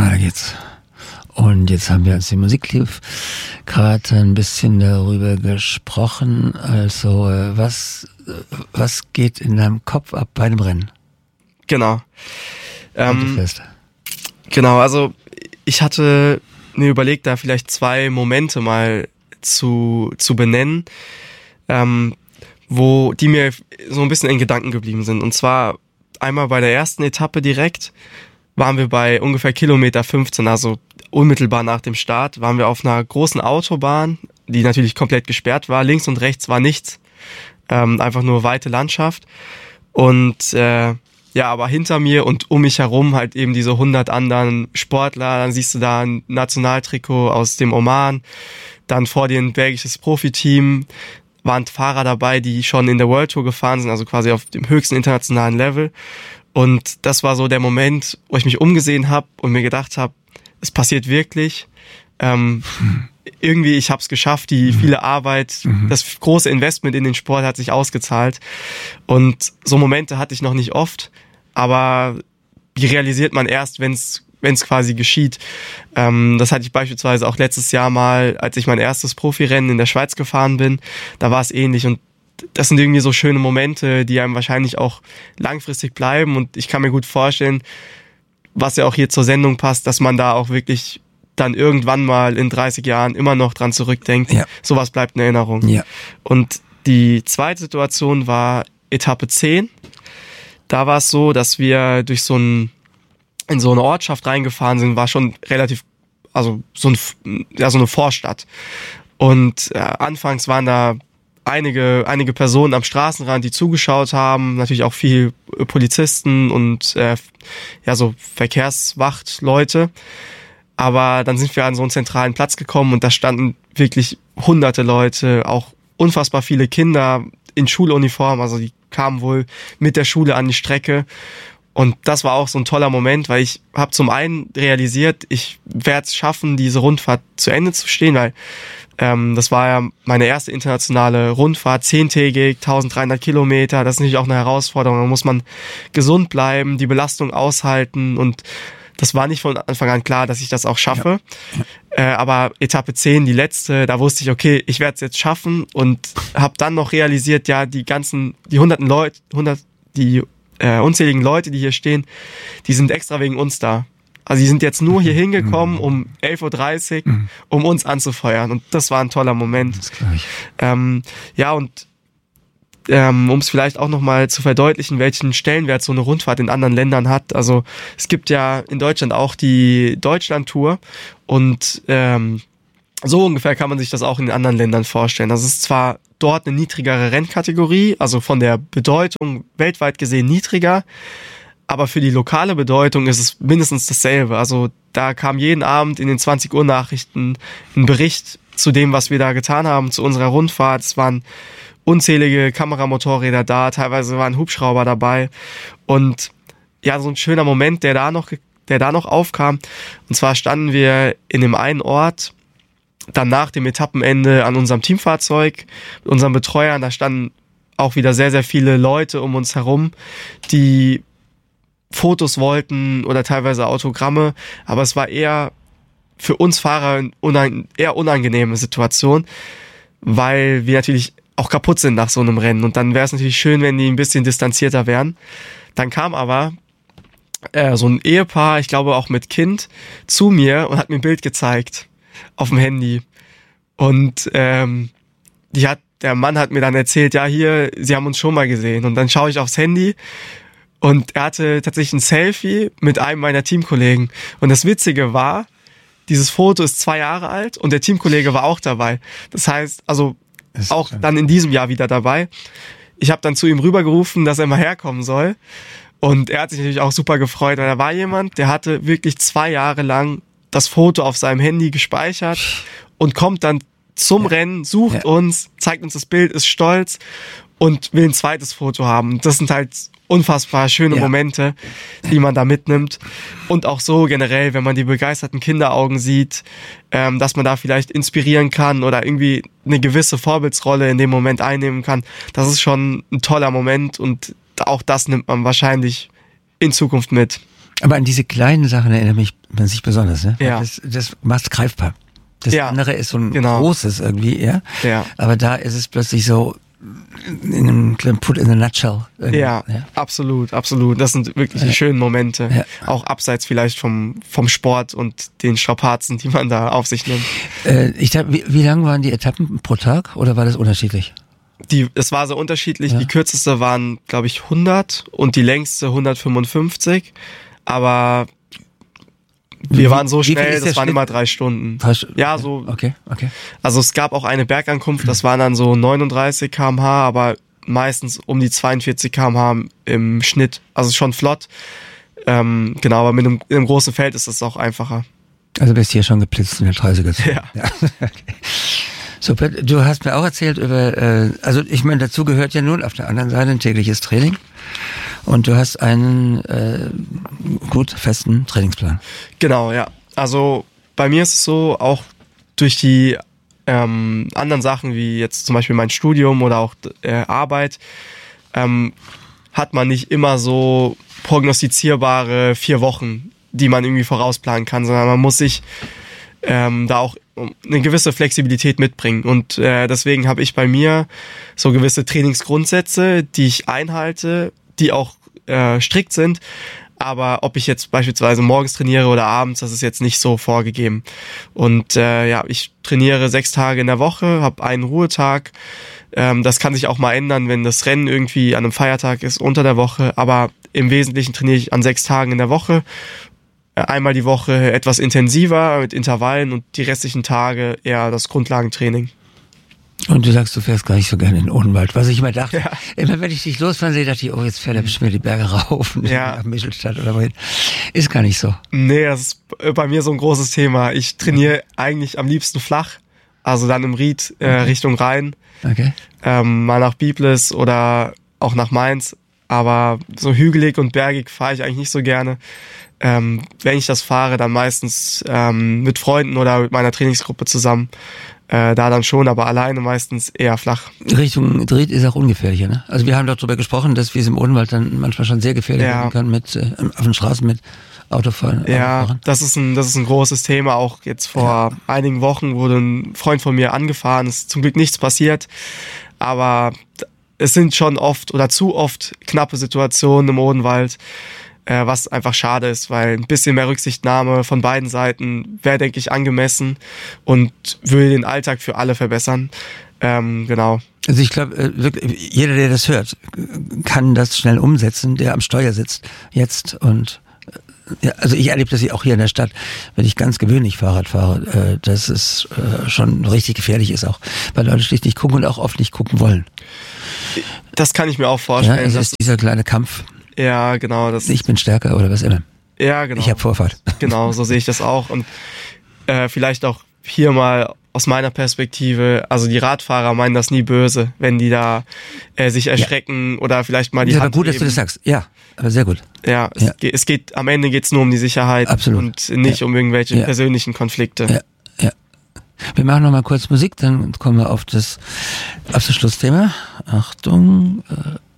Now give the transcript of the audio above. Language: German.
Weiter geht's. Und jetzt haben wir, als die Musik lief, gerade ein bisschen darüber gesprochen. Also, was geht in deinem Kopf ab bei einem Rennen? Genau. Genau, also ich hatte mir überlegt, da vielleicht 2 Momente mal zu benennen, wo die mir so ein bisschen in Gedanken geblieben sind. Und zwar einmal bei der ersten Etappe direkt waren wir bei ungefähr Kilometer 15, also unmittelbar nach dem Start, waren wir auf einer großen Autobahn, die natürlich komplett gesperrt war. Links und rechts war nichts, einfach nur weite Landschaft. Und aber hinter mir und um mich herum halt eben diese 100 anderen Sportler. Dann siehst du da ein Nationaltrikot aus dem Oman. Dann vor dir ein belgisches Profiteam. Waren Fahrer dabei, die schon in der World Tour gefahren sind, also quasi auf dem höchsten internationalen Level. Und das war so der Moment, wo ich mich umgesehen habe und mir gedacht habe, es passiert wirklich. Irgendwie, ich habe es geschafft, die viele Arbeit, das große Investment in den Sport hat sich ausgezahlt. Und so Momente hatte ich noch nicht oft, aber die realisiert man erst, wenn es quasi geschieht. Das hatte ich beispielsweise auch letztes Jahr mal, als ich mein erstes Profirennen in der Schweiz gefahren bin. Da war es ähnlich und das sind irgendwie so schöne Momente, die einem wahrscheinlich auch langfristig bleiben und ich kann mir gut vorstellen, was ja auch hier zur Sendung passt, dass man da auch wirklich dann irgendwann mal in 30 Jahren immer noch dran zurückdenkt. Ja. Sowas bleibt in Erinnerung. Ja. Und die zweite Situation war Etappe 10. Da war es so, dass wir in so eine Ortschaft reingefahren sind, war schon relativ, also so eine Vorstadt. Und anfangs waren da einige Personen am Straßenrand, die zugeschaut haben, natürlich auch viel Polizisten und so Verkehrswachtleute. Aber dann sind wir an so einen zentralen Platz gekommen und da standen wirklich hunderte Leute, auch unfassbar viele Kinder in Schuluniform, also die kamen wohl mit der Schule an die Strecke. Und das war auch so ein toller Moment, weil ich habe zum einen realisiert, ich werde es schaffen, diese Rundfahrt zu Ende zu stehen, weil das war ja meine erste internationale Rundfahrt, 10-tägig, 1300 Kilometer, das ist natürlich auch eine Herausforderung, da muss man gesund bleiben, die Belastung aushalten und das war nicht von Anfang an klar, dass ich das auch schaffe, aber Etappe 10, die letzte, da wusste ich, okay, ich werde es jetzt schaffen und habe dann noch realisiert, ja, die unzähligen Leute, die hier stehen, die sind extra wegen uns da. Also die sind jetzt nur hier hingekommen um 11.30 Uhr, um uns anzufeuern. Und das war ein toller Moment. Um es vielleicht auch nochmal zu verdeutlichen, welchen Stellenwert so eine Rundfahrt in anderen Ländern hat. Also es gibt ja in Deutschland auch die Deutschland-Tour und so ungefähr kann man sich das auch in den anderen Ländern vorstellen. Das ist zwar dort eine niedrigere Rennkategorie, also von der Bedeutung weltweit gesehen niedriger, aber für die lokale Bedeutung ist es mindestens dasselbe. Also da kam jeden Abend in den 20 Uhr Nachrichten ein Bericht zu dem, was wir da getan haben, zu unserer Rundfahrt. Es waren unzählige Kameramotorräder da, teilweise waren Hubschrauber dabei und ja, so ein schöner Moment, der da noch aufkam. Und zwar standen wir in dem einen Ort, dann nach dem Etappenende an unserem Teamfahrzeug, mit unseren Betreuern, da standen auch wieder sehr, sehr viele Leute um uns herum, die Fotos wollten oder teilweise Autogramme, aber es war eher für uns Fahrer eher unangenehme Situation, weil wir natürlich auch kaputt sind nach so einem Rennen und dann wäre es natürlich schön, wenn die ein bisschen distanzierter wären. Dann kam aber so ein Ehepaar, ich glaube auch mit Kind, zu mir und hat mir ein Bild gezeigt auf dem Handy und der Mann hat mir dann erzählt, ja hier, sie haben uns schon mal gesehen und dann schaue ich aufs Handy und er hatte tatsächlich ein Selfie mit einem meiner Teamkollegen. Und das Witzige war, dieses Foto ist 2 Jahre alt und der Teamkollege war auch dabei. Das heißt, also auch dann in diesem Jahr wieder dabei. Ich habe dann zu ihm rübergerufen, dass er mal herkommen soll. Und er hat sich natürlich auch super gefreut, weil da war jemand, der hatte wirklich 2 Jahre lang das Foto auf seinem Handy gespeichert und kommt dann zum Rennen, sucht uns, zeigt uns das Bild, ist stolz und will ein zweites Foto haben. Das sind halt unfassbar schöne Momente, die man da mitnimmt. Und auch so generell, wenn man die begeisterten Kinderaugen sieht, dass man da vielleicht inspirieren kann oder irgendwie eine gewisse Vorbildsrolle in dem Moment einnehmen kann. Das ist schon ein toller Moment und auch das nimmt man wahrscheinlich in Zukunft mit. Aber an diese kleinen Sachen erinnert man sich besonders, ne? Ja. Das macht greifbar. Das andere ist so ein großes irgendwie, Ja. Aber da ist es plötzlich so in einem kleinen Put in a nutshell. Ja, absolut. Das sind wirklich die schönen Momente. Ja. Auch abseits vielleicht vom Sport und den Strapazen, die man da auf sich nimmt. Wie lang waren die Etappen pro Tag oder war das unterschiedlich? Es war so unterschiedlich. Ja. Die kürzeste waren, glaube ich, 100 und die längste 155. Aber wir waren so schnell, das waren immer 3 Stunden. Ja, so. Okay. Also es gab auch eine Bergankunft, das waren dann so 39 km/h, aber meistens um die 42 km/h im Schnitt. Also schon flott. Genau, aber mit einem großen Feld ist das auch einfacher. Also bist hier schon geblitzt in der 30er. Ja. Okay. Super. Du hast mir auch erzählt über, also ich meine, dazu gehört ja nun auf der anderen Seite ein tägliches Training. Und du hast einen gut festen Trainingsplan. Genau, ja. Also bei mir ist es so, auch durch die anderen Sachen wie jetzt zum Beispiel mein Studium oder auch Arbeit, hat man nicht immer so prognostizierbare 4 Wochen, die man irgendwie vorausplanen kann, sondern man muss sich da auch eine gewisse Flexibilität mitbringen. Und deswegen habe ich bei mir so gewisse Trainingsgrundsätze, die ich einhalte, die auch strikt sind. Aber ob ich jetzt beispielsweise morgens trainiere oder abends, das ist jetzt nicht so vorgegeben. Und ich trainiere 6 Tage in der Woche, habe einen Ruhetag. Das kann sich auch mal ändern, wenn das Rennen irgendwie an einem Feiertag ist unter der Woche. Aber im Wesentlichen trainiere ich an 6 Tagen in der Woche. Einmal die Woche etwas intensiver mit Intervallen und die restlichen Tage eher das Grundlagentraining. Und du sagst, du fährst gar nicht so gerne in den Odenwald. Was ich immer dachte, immer wenn ich dich losfahren sehe, dachte ich, oh, jetzt fährt er bestimmt die Berge rauf, nach Michelstadt oder wohin. Ist gar nicht so. Nee, das ist bei mir so ein großes Thema. Ich trainiere eigentlich am liebsten flach, also dann im Ried Richtung Rhein. Okay. Mal nach Biblis oder auch nach Mainz. Aber so hügelig und bergig fahre ich eigentlich nicht so gerne. Wenn ich das fahre, dann meistens mit Freunden oder mit meiner Trainingsgruppe zusammen. Da dann schon, aber alleine meistens eher flach. Richtung Ried ist auch ungefährlicher, ne? Also wir haben doch darüber gesprochen, dass wir es im Odenwald dann manchmal schon sehr gefährlich werden kann mit auf den Straßen mit Autofahren. Ja, das ist ein großes Thema. Auch jetzt vor einigen Wochen wurde ein Freund von mir angefahren. Es ist zum Glück nichts passiert, aber es sind schon oft oder zu oft knappe Situationen im Odenwald, was einfach schade ist, weil ein bisschen mehr Rücksichtnahme von beiden Seiten wäre, denke ich, angemessen und würde den Alltag für alle verbessern. Genau. Also ich glaube, wirklich, jeder, der das hört, kann das schnell umsetzen, der am Steuer sitzt jetzt und also ich erlebe das auch hier in der Stadt, wenn ich ganz gewöhnlich Fahrrad fahre, dass es schon richtig gefährlich ist auch, weil Leute schlicht nicht gucken und auch oft nicht gucken wollen. Das kann ich mir auch vorstellen. Ja, es ist dieser kleine Kampf. Ja, genau. Ich bin stärker oder was immer. Ja, genau. Ich habe Vorfahrt. Genau, so sehe ich das auch. Und vielleicht auch hier mal aus meiner Perspektive, also die Radfahrer meinen das nie böse, wenn die da sich erschrecken oder vielleicht mal die Hand aber gut, heben. dass du das sagst. Ja, aber sehr gut. Ja, es geht, am Ende geht's nur um die Sicherheit. Absolut. Und nicht um irgendwelche persönlichen Konflikte. Ja. Wir machen noch mal kurz Musik, dann kommen wir auf das Schlussthema. Achtung.